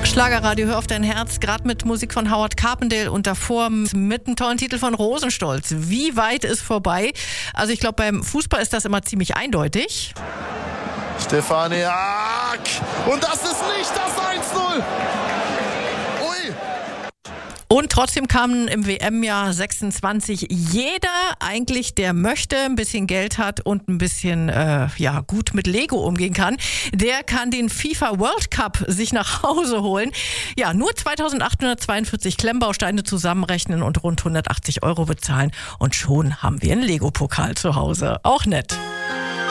Schlagerradio, hör auf dein Herz, gerade mit Musik von Howard Carpendale und davor mit einem tollen Titel von Rosenstolz. Wie weit ist vorbei? Also ich glaube, beim Fußball ist das immer ziemlich eindeutig. Stefaniak! Und das ist nicht das 1-0! Ui! Und trotzdem kamen im WM-Jahr 26 jeder eigentlich, der möchte, ein bisschen Geld hat und ein bisschen gut mit Lego umgehen kann, der kann den FIFA World Cup sich nach Hause holen. Ja, nur 2.842 Klemmbausteine zusammenrechnen und rund 180 € bezahlen und schon haben wir einen Lego-Pokal zu Hause. Auch nett.